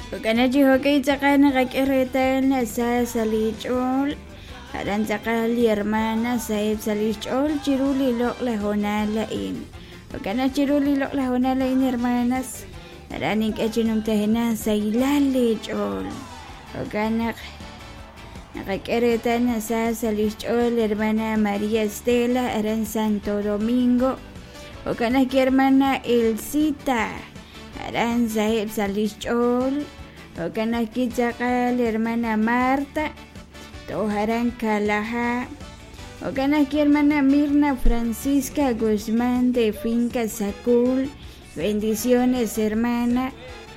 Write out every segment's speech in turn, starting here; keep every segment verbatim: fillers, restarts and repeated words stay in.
Okanachi hockey tsakana kak'iritan sa salich'ol haran tsakali hermana saib salich'ol chiruli loqla honala in. Okana chiruli loqla honala in hermanas haran ink'achinum tahena sailali ch'ol. Okana kak'iritan sa salich'ol hermana María Estela haran Santo Domingo. Okana ki hermana Elcita haran saib salich'ol. Okana ki tsakal hermana Marta toharan Kalaha. Okana ki hermana Mirna Francisca Guzmán de Finca Sacul. Bendiciones hermana.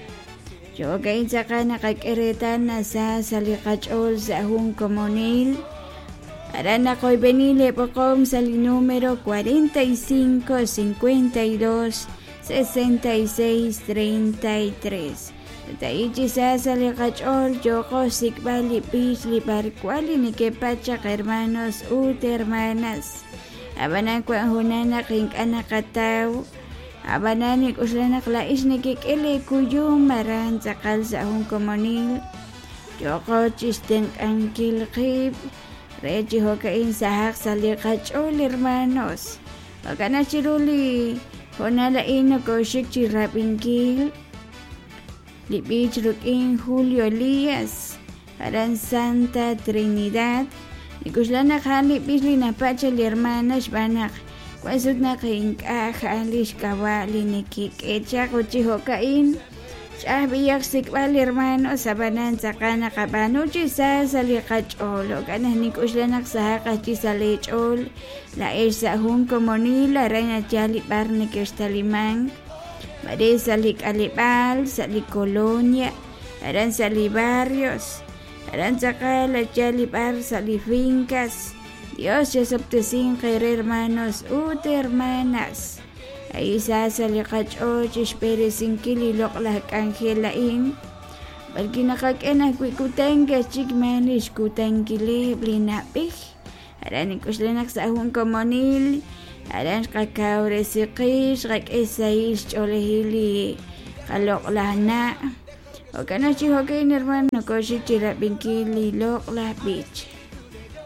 Yo kay tsakana kak'iritan na sa salikach'ol sa ahong komunil. Aran ako'y benile pokom sa número cuarenta y cinco, cincuenta y dos, sesenta y seis, treinta y tres. Taichi sa salikach'ol yoko sikbali pich liparkwali ni kepachak hermanos ut hermanas. Abanan ko ang hunana king anakataw. Abanan ik uslanak lais ni kikili kuyong maran sakal sa ahong komunil. Yoko chisten ang kilkib. Rechi hokain sahak salikach'ol hermanos. Wakana chiruli honala ino ko shik chirapingkil. Lipich rukin Julio Elias haran Santa Trinidad. Ikuslanak halip isli na pachal hermanas banak. Kwasud na kaingka halis kawali ni kikecha kuchi hokain. Chah biyak sikbal hermanos sabanan sakana kabanuchi sa salikach'ol. Okana nikuslanak sa hakachi salich'ol. La esa hung komunil aran at yali parni kirstalimang. Mare salik alipal, salik kolonia, aran salik barrios, aran sakal at yalipar salik fincas. Dios ya sabtesin kay hermanos ut hermanas. Ay isa salikach'ol chispere sinkililok lahak anghelain. Balki nakakena kwikutenga chikmanish kutengkili blinapik. Aran ikuslanak sa ahong komunil. Aran kakao resikis kak esais cholehili kalok lahna. Okana chi hokain hermano ko si chirapingkili lok lah beach.